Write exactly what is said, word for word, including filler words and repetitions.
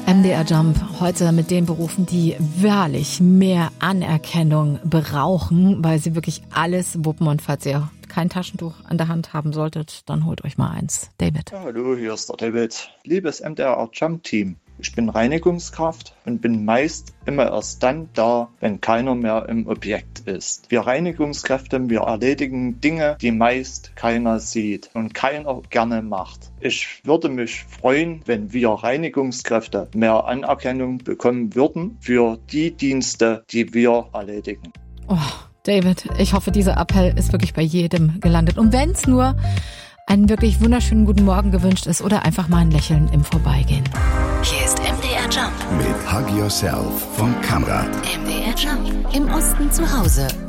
M D R Jump, heute mit den Berufen, die wahrlich mehr Anerkennung brauchen, weil sie wirklich alles wuppen. Und falls ihr kein Taschentuch an der Hand haben solltet, dann holt euch mal eins. David. Ja, hallo, hier ist der David. Liebes M D R Jump Team. Ich bin Reinigungskraft und bin meist immer erst dann da, wenn keiner mehr im Objekt ist. Wir Reinigungskräfte, wir erledigen Dinge, die meist keiner sieht und keiner gerne macht. Ich würde mich freuen, wenn wir Reinigungskräfte mehr Anerkennung bekommen würden für die Dienste, die wir erledigen. Oh, David, ich hoffe, dieser Appell ist wirklich bei jedem gelandet. Und wenn es nur einen wirklich wunderschönen guten Morgen gewünscht ist oder einfach mal ein Lächeln im Vorbeigehen. Hier ist M D R Jump mit Hug Yourself von Kamrat. M D R Jump. Im Osten zu Hause.